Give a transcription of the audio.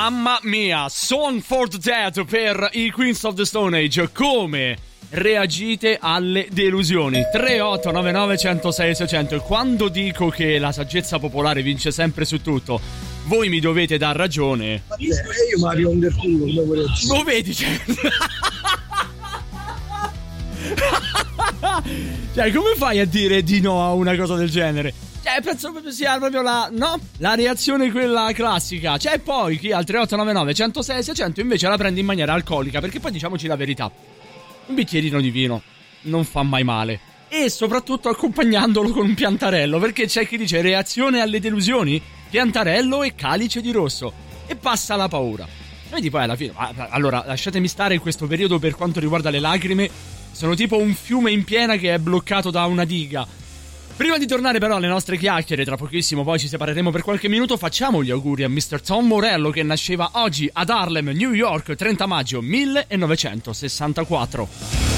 Mamma mia, Song for the Dead per i Queens of the Stone Age. Come reagite alle delusioni? 3899 106 600. E quando dico che la saggezza popolare vince sempre su tutto, voi mi dovete dar ragione. Io Mario un del culo, lo vedi, cioè. Cioè, come fai a dire di no a una cosa del genere? Cioè, penso proprio sia proprio la reazione quella classica. Cioè, poi chi al 3899 106 600 invece la prende in maniera alcolica, perché poi diciamoci la verità, un bicchierino di vino non fa mai male, e soprattutto accompagnandolo con un piantarello, perché c'è chi dice reazione alle delusioni, piantarello e calice di rosso, e passa la paura. Vedi, poi alla fine, allora lasciatemi stare, in questo periodo per quanto riguarda le lacrime sono tipo un fiume in piena che è bloccato da una diga. Prima di tornare però alle nostre chiacchiere, tra pochissimo poi ci separeremo per qualche minuto, facciamo gli auguri a Mr. Tom Morello, che nasceva oggi ad Harlem, New York, 30 maggio 1964.